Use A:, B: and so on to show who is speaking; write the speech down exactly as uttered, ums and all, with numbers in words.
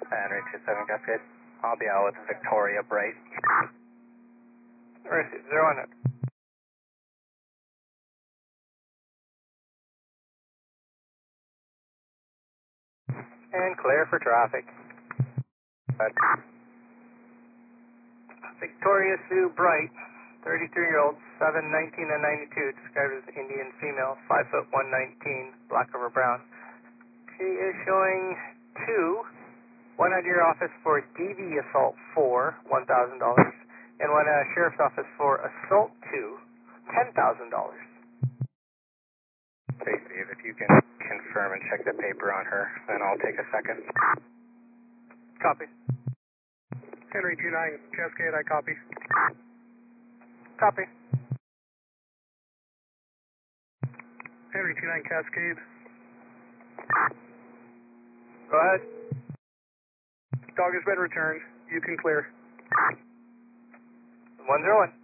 A: Henry two seven Cascade. I'll be out with Victoria Bright.
B: Receive zero one. And clear for traffic.
A: But
B: Victoria Sue Bright, thirty-three-year-old, seven, nineteen, and ninety-two, described as Indian female, five foot one nineteen, black over brown. She is showing two, one at your office for D V assault four, one thousand dollars, and one at sheriff's office for assault two, ten thousand dollars.
A: okay, Steve, if you can confirm and check the paper on her, then I'll take a second.
B: Copy.
C: Henry two nine Cascade, I copy.
B: Copy.
C: Henry two nine Cascade.
B: Go ahead.
C: Dog has been returned. You can clear.
B: one zero one.